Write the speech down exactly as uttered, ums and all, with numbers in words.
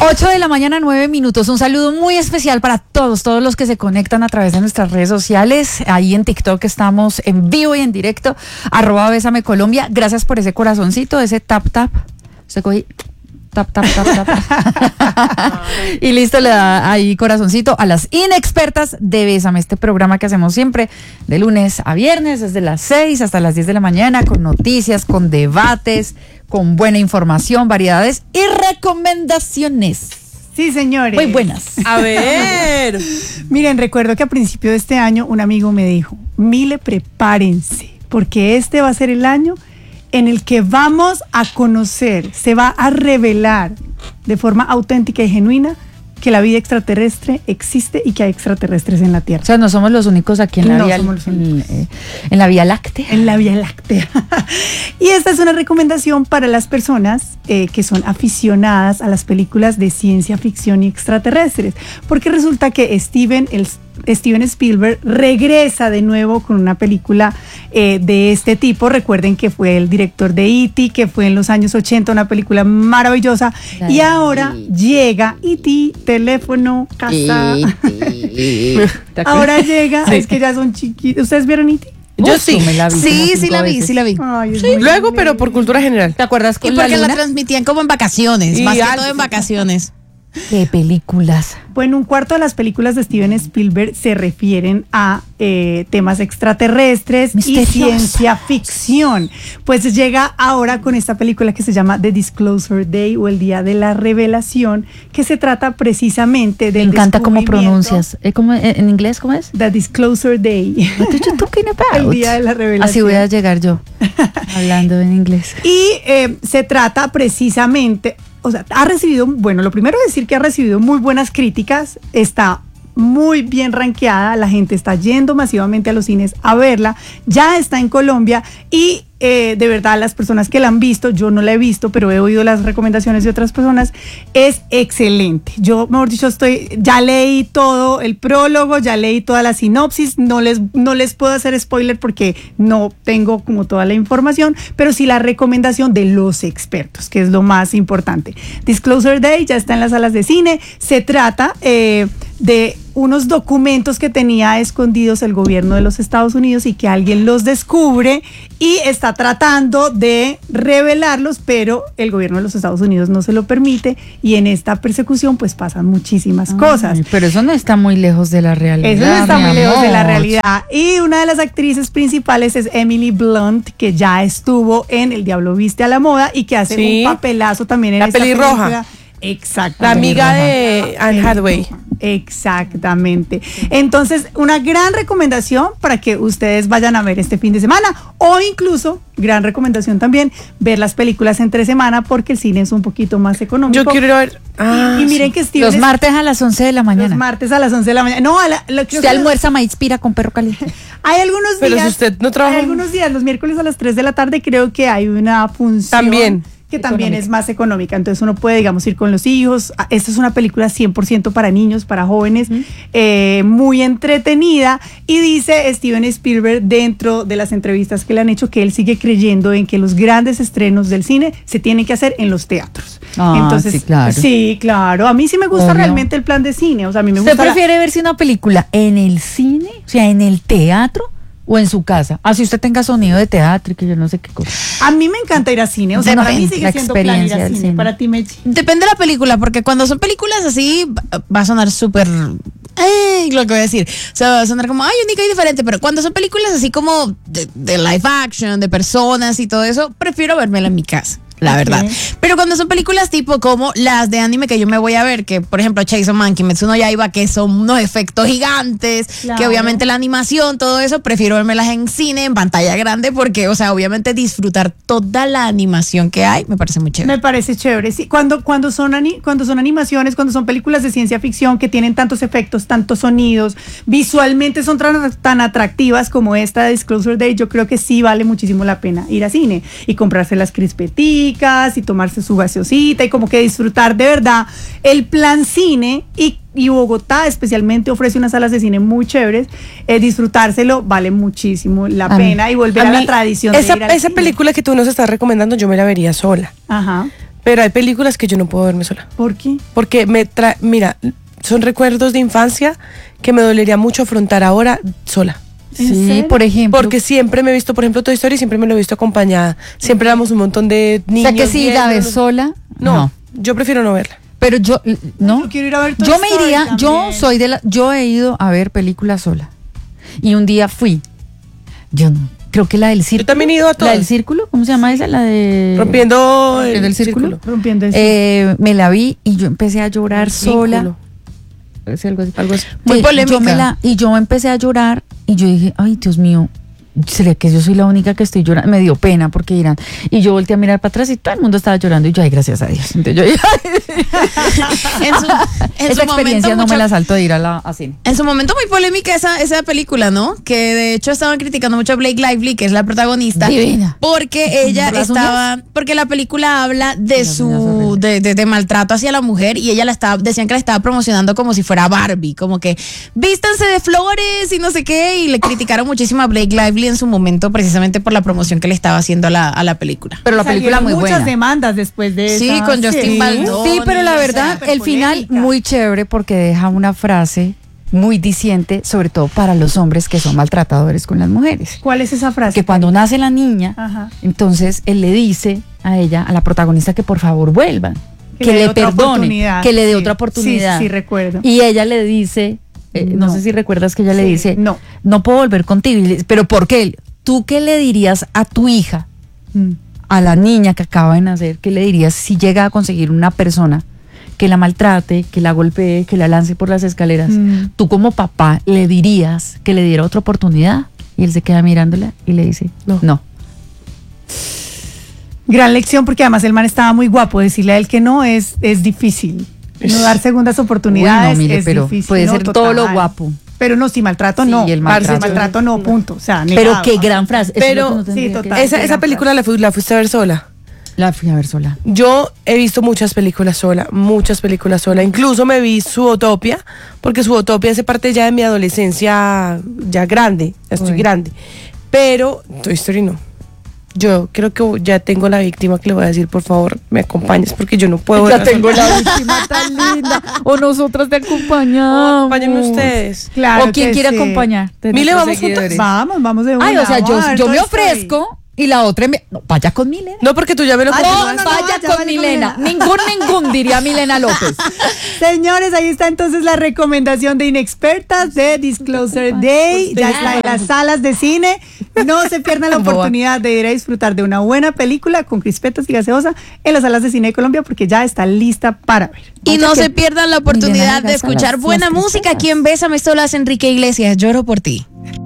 ocho de la mañana, nueve minutos. Un saludo muy especial para todos, todos los que se conectan a través de nuestras redes sociales. Ahí en TikTok estamos en vivo y en directo, arroba Bésame Colombia. Gracias por ese corazoncito, ese tap tap. Se cogí tap tap tap tap. Y listo, le da ahí corazoncito a las inexpertas de Bésame, este programa que hacemos siempre de lunes a viernes, desde las seis hasta las diez de la mañana, con noticias, con debates, con buena información, variedades y recomendaciones. Sí, señores. Muy buenas. A ver. Miren, recuerdo que a principio de este año un amigo me dijo, Mile, prepárense, porque este va a ser el año en el que vamos a conocer, se va a revelar de forma auténtica y genuina que la vida extraterrestre existe y que hay extraterrestres en la Tierra. O sea, no somos los únicos aquí en la, No vía, somos los en, eh, en la Vía Láctea. En la Vía Láctea. Y esta es una recomendación para las personas eh, que son aficionadas a las películas de ciencia ficción y extraterrestres, porque resulta que Steven, el, Steven Spielberg regresa de nuevo con una película eh, de este tipo. Recuerden que fue el director de E T, que fue en los años ochenta, una película maravillosa. Ay, y ahora llega E T, teléfono, casa. Ahora llega, sí. Es que ya son chiquitos. ¿Ustedes vieron E T? Yo sí. La vi, sí, sí la vi, veces. sí la vi. Ay, sí. Luego, pero por cultura general. ¿Te acuerdas con y la porque luna? La transmitían como en vacaciones, y más que todo en vacaciones. ¿Qué películas? Bueno, un cuarto de las películas de Steven Spielberg se refieren a eh, temas extraterrestres y ciencia ficción. Pues llega ahora con esta película que se llama The Disclosure Day, o el Día de la Revelación, que se trata precisamente del Me encanta cómo pronuncias. ¿Eh, cómo, ¿En inglés cómo es? The Disclosure Day. What are you talking about? El Día de la Revelación. Así voy a llegar yo, hablando en inglés. Y eh, se trata precisamente... O sea, ha recibido, bueno, lo primero es decir que ha recibido muy buenas críticas, está muy bien rankeada, la gente está yendo masivamente a los cines a verla, ya está en Colombia y eh, de verdad las personas que la han visto, yo no la he visto, pero he oído las recomendaciones de otras personas, es excelente. Yo, mejor dicho, estoy, ya leí todo el prólogo, ya leí toda la sinopsis, no les, no les puedo hacer spoiler porque no tengo como toda la información, pero sí la recomendación de los expertos, que es lo más importante. Disclosure Day ya está en las salas de cine, se trata eh, de unos documentos que tenía escondidos el gobierno de los Estados Unidos y que alguien los descubre y está tratando de revelarlos, pero el gobierno de los Estados Unidos no se lo permite y en esta persecución pues pasan muchísimas Ay, cosas. Pero eso no está muy lejos de la realidad. Eso no está muy lejos de la realidad. Y una de las actrices principales es Emily Blunt, que ya estuvo en El Diablo Viste a la Moda y que hace sí. un papelazo también en la esta pelirroja. película. Exacto. La amiga de Anne Hathaway. Exactamente. Entonces, una gran recomendación para que ustedes vayan a ver este fin de semana, o incluso, gran recomendación también, ver las películas entre semana porque el cine es un poquito más económico. Yo quiero ver. Ah, y, y miren sí. que Steven los martes a las once de la mañana. Los martes a las once de la mañana. No, a la, lo, usted almuerza maíz pira con perro caliente. Hay algunos Pero días. si usted no trabaja. Hay algunos días, los miércoles a las tres de la tarde, creo que hay una función. También. Que también económica. Es más económica, entonces uno puede, digamos, ir con los hijos. Esta es una película cien por ciento para niños, para jóvenes, uh-huh. eh, muy entretenida, y dice Steven Spielberg dentro de las entrevistas que le han hecho que él sigue creyendo en que los grandes estrenos del cine se tienen que hacer en los teatros. Ah, entonces, sí, claro. Sí, claro, a mí sí me gusta Obvio. realmente el plan de cine, o sea, a mí me ¿Usted gusta prefiere la... verse una película en el cine, o sea, en el teatro? ¿O en su casa? Así usted tenga sonido de teatro y que yo no sé qué cosa. A mí me encanta ir al cine, o sea, para mí sigue siendo plan ir al cine. cine. Para ti, Mechi. Depende de la película, porque cuando son películas así, va a sonar súper... Ay, lo que voy a decir. O sea, va a sonar como, ay, única y diferente, pero cuando son películas así como de, de live action, de personas y todo eso, prefiero vérmela en mi casa. La okay. verdad. Pero cuando son películas tipo como las de anime que yo me voy a ver, que por ejemplo Chainsaw Man, Kimetsu no Yaiba, que son unos efectos gigantes, claro. que obviamente la animación, todo eso, prefiero vérmelas en cine, en pantalla grande, porque, o sea, obviamente disfrutar toda la animación que hay, me parece muy chévere. Me parece chévere, sí. Cuando, cuando, son, ani- cuando son animaciones, cuando son películas de ciencia ficción que tienen tantos efectos, tantos sonidos, visualmente son tan, tan atractivas como esta de Disclosure Day, yo creo que sí vale muchísimo la pena ir a cine y comprarse las crispeticas y tomarse su gaseosita y como que disfrutar de verdad el plan cine. Y, y Bogotá especialmente ofrece unas salas de cine muy chéveres, eh, disfrutárselo vale muchísimo la a pena mí, y volver a, a mí, la tradición esa, de ir al esa cine. Película que tú nos estás recomendando yo me la vería sola. Ajá. Pero hay películas que yo no puedo verme sola. ¿Por qué? Porque me trae, mira, son recuerdos de infancia que me dolería mucho afrontar ahora sola. ¿En Sí, serio? por ejemplo. Porque siempre me he visto, por ejemplo, Toy Story, siempre me lo he visto acompañada. Siempre éramos un montón de o niños. sea que si la ves viéndolo. sola, No, no. yo prefiero no verla. Pero yo, no. Yo quiero ir a ver Toy Yo me Story iría, yo también. soy de la, yo he ido a ver películas sola. Y un día fui. Yo no, creo que la del círculo. también he ido a La todas. del círculo, ¿cómo se llama esa? La de Rompiendo el, Rompiendo el círculo. círculo. Rompiendo el Eh, me la vi y yo empecé a llorar sola. Vínculo. Sí, algo así. Algo así. Muy Sí, polémica. yo me la- y yo empecé a llorar y yo dije, ay, Dios mío, ¿será que yo soy la única que estoy llorando? Me dio pena porque dirán. Y yo volteé a mirar para atrás y todo el mundo estaba llorando y yo, ay, gracias a Dios. Entonces yo, En su, en esa su experiencia momento, no mucha- me la salto de ir a la a cine. En su momento muy polémica esa, esa película, ¿no? Que de hecho estaban criticando mucho a Blake Lively, que es la protagonista. Divina. Porque ella ¿Por las estaba, porque la película habla de Las su, uñas horribles. de, de- de maltrato hacia la mujer y ella la estaba, decían que la estaba promocionando como si fuera Barbie, como que vístanse de flores y no sé qué, y le criticaron muchísimo a Blake Lively en su momento precisamente por la promoción que le estaba haciendo a la, a la película. Pero la película Salieron muy muchas buena. demandas después de Sí, esa con Justin serie. Baldoni. Sí, pero la o sea, verdad, súper el final polémica. muy chévere porque deja una frase muy diciente, sobre todo para los hombres que son maltratadores con las mujeres. ¿Cuál es esa frase? Que cuando nace la niña, Ajá. entonces él le dice a ella, a la protagonista, que por favor vuelvan, que, le dé le otra perdone, oportunidad. que le dé Sí, otra oportunidad. sí, sí, recuerdo. Y ella le dice, eh, no. No. sé si recuerdas que ella le Sí, dice, no. no puedo volver contigo. Y le- pero ¿por qué? ¿Tú qué le dirías a tu hija, Mm. a la niña que acaba de nacer, qué le dirías si llega a conseguir una persona que la maltrate, que la golpee, que la lance por las escaleras? Mm. Tú como papá le dirías que le diera otra oportunidad. Y él se queda mirándola y le dice, No. no. Gran lección porque además el man estaba muy guapo. Decirle a él que no es, es difícil. No dar segundas oportunidades Uy, no, mire, es pero difícil. puede No, ser total. todo lo guapo. Pero no, si maltrato Sí, no. y el Parce, maltrato. maltrato no, punto. O sea, Pero negado. qué gran frase. Eso es Pero- lo que no tendría sí, que- total. Esa, qué esa gran película la, fu- la fuiste a ver sola. La fui a ver sola. Yo he visto muchas películas sola, muchas películas sola. Incluso me vi Zootopia, porque Zootopia hace parte ya de mi adolescencia ya grande, ya estoy Uy. grande. Pero Toy Story no. Yo creo que ya tengo la víctima que le voy a decir, por favor, me acompañes, porque yo no puedo. Ya verla tengo sola. la víctima tan linda. O nosotras te acompañamos. Acompáñenme ustedes. Claro ¿O quién que quiere sí. acompañar? de Mile, nuestros vamos juntas. seguidores? Vamos, vamos de una. Ay, o sea, yo, vamos a ver yo me Toy Story. ofrezco y la otra me. No, vaya con Milena. No, porque tú ya me lo Ay, No, no, confirmaste. no, vaya ya con vale con Milena. Milena. Ningún, ningún, diría Milena López. Señores, ahí está entonces la recomendación de Inexpertas de Disclosure Day. Ya está en las salas de cine. No se pierdan la Boa. oportunidad de ir a disfrutar de una buena película con crispetas y gaseosa en las salas de cine de Colombia porque ya está lista para ver. Y no se pierdan la Milena oportunidad de gasta escuchar las- buena las música crispetas. aquí en Bésame Solas, Enrique Iglesias. Lloro por ti.